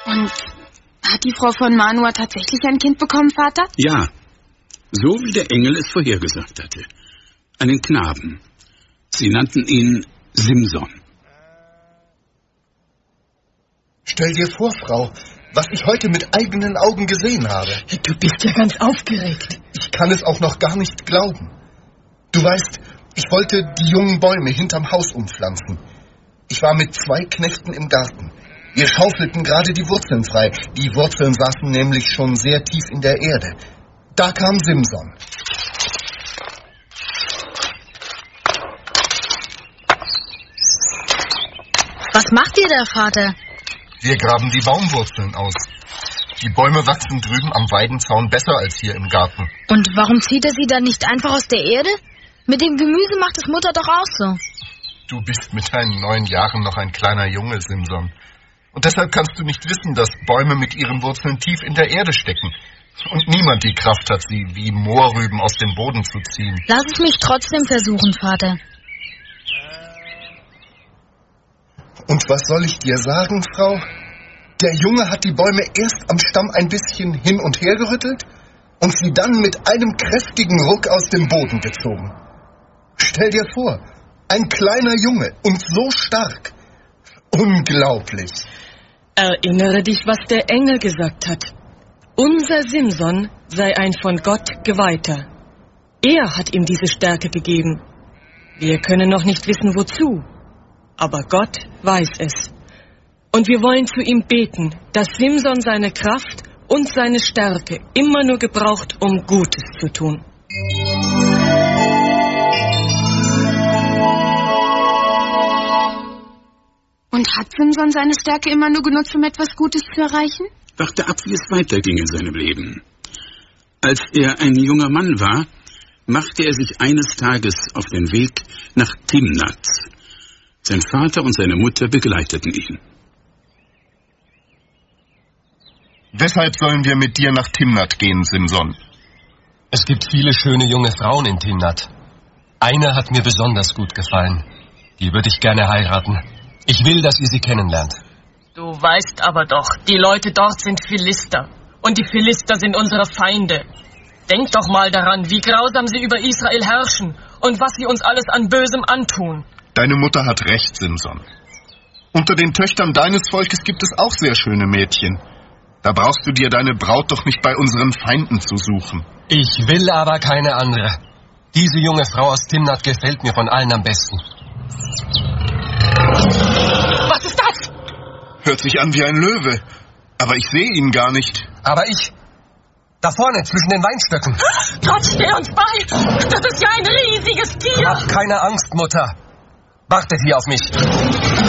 Und hat die Frau von Manua tatsächlich ein Kind bekommen, Vater? Ja, so wie der Engel es vorhergesagt hatte. Einen Knaben. Sie nannten ihn Simson. Stell dir vor, Frau, was ich heute mit eigenen Augen gesehen habe. Du bist ja ganz aufgeregt. Ich kann es auch noch gar nicht glauben. Du weißt, ich wollte die jungen Bäume hinterm Haus umpflanzen. Ich war mit 2 Knechten im Garten. Wir schaufelten gerade die Wurzeln frei. Die Wurzeln saßen nämlich schon sehr tief in der Erde. Da kam Simson. Was macht ihr da, Vater? Wir graben die Baumwurzeln aus. Die Bäume wachsen drüben am Weidenzaun besser als hier im Garten. Und warum zieht er sie dann nicht einfach aus der Erde? Mit dem Gemüse macht es Mutter doch auch so. Du bist mit deinen 9 Jahren noch ein kleiner Junge, Simson. Und deshalb kannst du nicht wissen, dass Bäume mit ihren Wurzeln tief in der Erde stecken. Und niemand die Kraft hat, sie wie Mohrrüben aus dem Boden zu ziehen. Lass es mich trotzdem versuchen, Vater. Und was soll ich dir sagen, Frau? Der Junge hat die Bäume erst am Stamm ein bisschen hin und her gerüttelt und sie dann mit einem kräftigen Ruck aus dem Boden gezogen. Stell dir vor, ein kleiner Junge und so stark. Unglaublich. Erinnere dich, was der Engel gesagt hat. Unser Simson sei ein von Gott Geweihter. Er hat ihm diese Stärke gegeben. Wir können noch nicht wissen, wozu. Aber Gott weiß es. Und wir wollen zu ihm beten, dass Simson seine Kraft und seine Stärke immer nur gebraucht, um Gutes zu tun. Und hat Simson seine Stärke immer nur genutzt, um etwas Gutes zu erreichen? Warte ab, wie es weiterging in seinem Leben. Als er ein junger Mann war, machte er sich eines Tages auf den Weg nach Timnath. Sein Vater und seine Mutter begleiteten ihn. Weshalb sollen wir mit dir nach Timnath gehen, Simson? Es gibt viele schöne junge Frauen in Timnath. Eine hat mir besonders gut gefallen. Die würde ich gerne heiraten. Ich will, dass ihr sie kennenlernt. Du weißt aber doch, die Leute dort sind Philister. Und die Philister sind unsere Feinde. Denk doch mal daran, wie grausam sie über Israel herrschen und was sie uns alles an Bösem antun. Deine Mutter hat recht, Simson. Unter den Töchtern deines Volkes gibt es auch sehr schöne Mädchen. Da brauchst du dir deine Braut doch nicht bei unseren Feinden zu suchen. Ich will aber keine andere. Diese junge Frau aus Timnath gefällt mir von allen am besten. Was ist das? Hört sich an wie ein Löwe. Aber ich sehe ihn gar nicht. Aber ich... Da vorne, zwischen den Weinstöcken. Gott, steh uns bei! Das ist ja ein riesiges Tier! Hab keine Angst, Mutter. Wartet hier auf mich.